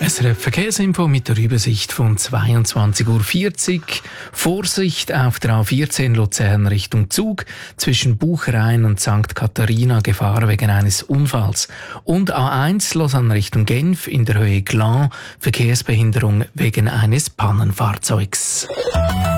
SRF Verkehrsinfo mit der Übersicht von 22:40 Uhr. Vorsicht auf der A14 Luzern Richtung Zug, zwischen Buchereien und St. Katharina Gefahr wegen eines Unfalls. Und A1 Lausanne Richtung Genf in der Höhe Gland, Verkehrsbehinderung wegen eines Pannenfahrzeugs.